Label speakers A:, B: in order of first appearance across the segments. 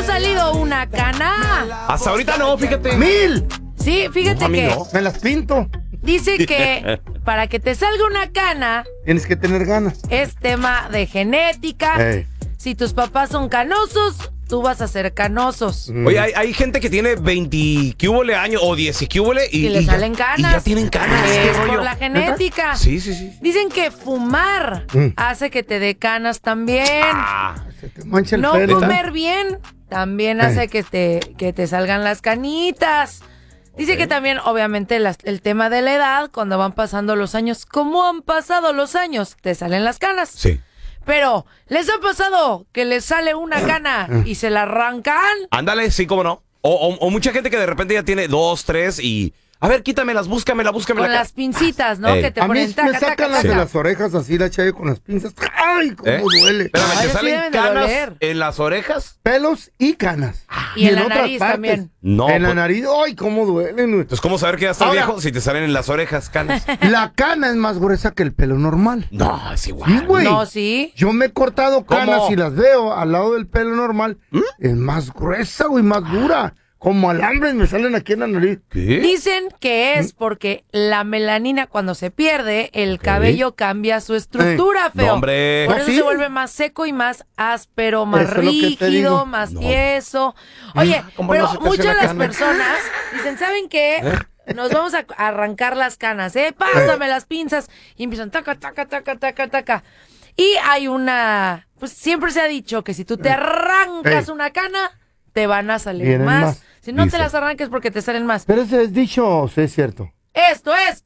A: salido una cana?
B: Hasta ahorita no, fíjate.
C: 1000.
A: Sí, fíjate que
B: no.
C: Me las pinto.
A: dice que para que te salga una cana
C: Tienes que tener ganas.
A: es tema de genética.
C: Ey.
A: Si tus papás son canosos, tú vas a ser canosos.
B: Oye, hay gente que tiene 20 ¿qué hubole años o 10 ¿qué hubole?
A: Y le salen canas.
B: Y ya tienen canas.
A: Es
B: ¿Qué
A: por
B: rollo?
A: la genética.
B: Sí, sí, sí.
A: Dicen que fumar hace que te dé canas también.
C: Se te mancha el
A: No
C: pelo.
A: comer bien también hace que te salgan las canitas. Dice que también, obviamente, el tema de la edad, cuando van pasando los años, ¿cómo han pasado los años? Te salen las canas.
B: Sí.
A: Pero, ¿les ha pasado que les sale una cana y se la arrancan?
B: Ándale, sí, cómo no. O mucha gente que de repente ya tiene 2, 3 y... A ver, quítamelas, búscamela.
A: Con las pincitas, ¿no?
B: Ey.
A: Que te
C: A mí
A: ponen
C: me
A: taca,
C: sacan
A: taca,
C: las de
A: taca.
C: las orejas así, la chayo con las pinzas. ¡Ay, cómo duele!
B: Espérame,
A: Ay,
B: ¿te
A: sí
B: salen
A: deben de
B: canas
A: doler.
B: en las orejas?
C: Pelos y canas.
A: Y en la
C: otras
A: nariz
C: partes.
A: también.
B: No,
C: En la
B: pues-
C: nariz, ¡ay, cómo duelen! güey!
B: Entonces, ¿cómo saber que ya estás
C: Ahora-
B: viejo si te salen en las orejas canas?
C: La cana es más gruesa que el pelo normal.
B: No, es igual.
C: Sí, güey.
A: No, sí.
C: Yo me he cortado canas
B: ¿Cómo?
C: y las veo al lado del pelo normal. Es más gruesa, güey, más dura. Como alambres me salen aquí en la nariz.
B: ¿Qué?
A: Dicen que es porque la melanina cuando se pierde, el cabello cambia su estructura, feo.
B: No, hombre.
A: Por
C: ¿Ah,
A: eso
C: sí?
A: se vuelve más seco y más áspero, más
C: Eso es lo que te
A: rígido,
C: digo.
A: más
B: No.
A: tieso. Oye,
C: ¿Cómo
A: pero
C: no se te hace
A: muchas de
C: la
A: las
C: cana?
A: personas dicen, ¿saben qué? Nos vamos a arrancar las canas, ¿eh? Pásame las pinzas. Y empiezan taca, taca, taca, taca, taca. Y hay una... Pues siempre se ha dicho que si tú te arrancas una cana, te van a salir
C: Vienen más.
A: Si no
B: Dice.
A: te las arranques porque te salen más.
C: Pero ese es dicho o sí es cierto.
A: Esto es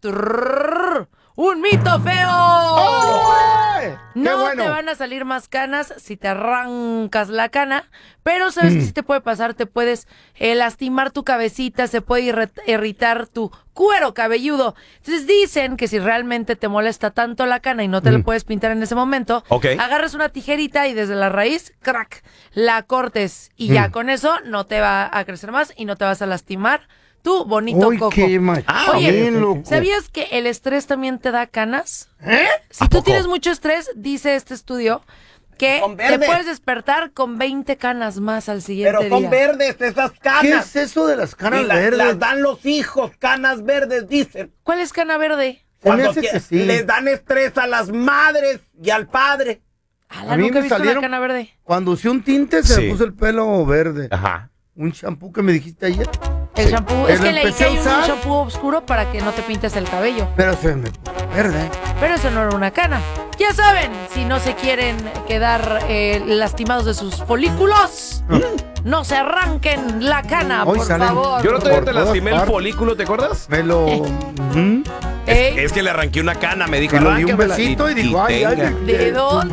A: un mito feo.
C: ¡Ay! ¡Qué
A: No
C: bueno!
A: te van a salir más canas si te arrancas la cana, pero sabes que sí te puede pasar, te puedes lastimar tu cabecita, se puede irritar tu cuero cabelludo. Entonces dicen que si realmente te molesta tanto la cana y no te la puedes pintar en ese momento,
B: Ok.
A: agarras una tijerita y desde la raíz, crack, la cortes y ya con eso no te va a crecer más y no te vas a lastimar tu bonito
C: ¡Uy,
A: coco.
C: qué machín,
A: Oye,
C: loco!
A: ¿sabías que el estrés también te da canas?
C: ¿Eh?
A: Si tú tienes mucho estrés, dice este estudio, que
D: Son
A: te
D: verdes.
A: puedes despertar con 20 canas más al siguiente
D: Pero son
A: día.
D: verdes esas
C: ¿Qué
D: canas.
C: es eso de las canas
D: Y las
C: verdes?
D: dan los hijos, canas verdes, dicen.
A: ¿Cuál es cana verde?
C: Se me
D: Cuando
C: hace que sí.
D: les dan estrés a las madres y al padre.
A: Ala,
C: A mí
A: nunca
C: me
A: he visto
C: salieron-
A: una cana verde.
C: Cuando usé un tinte se
B: Sí.
C: me puso el pelo verde.
B: Ajá.
C: Un champú que me dijiste ayer.
A: El shampoo, es
C: Lo
A: que leí que
C: empecé a
A: hay un
C: usar.
A: shampoo oscuro para que no te pintes el cabello.
C: Pero se me puso verde.
A: Pero eso no era una cana. Ya saben, si no se quieren quedar lastimados de sus folículos, no se arranquen la cana,
C: Hoy
A: por
C: salen-
A: favor.
B: Yo el otro día
C: Por
B: te
C: todas
B: lastimé el
C: partes.
B: folículo, ¿te acuerdas?
C: Me lo... Ujú.
A: Ey,
B: Es que le arranqué una cana, me dijo,
C: Y le di un
B: arránquemela",
C: besito y digo, ay,
B: tenga.
C: ay,
A: ¿De dónde?